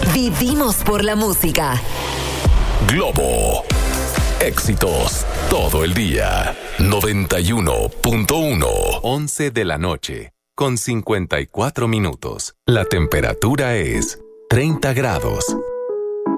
Vivimos por la música. Globo. Éxitos todo el día. 91.1. 11 de la noche, con 54 minutos. La temperatura es 30 grados.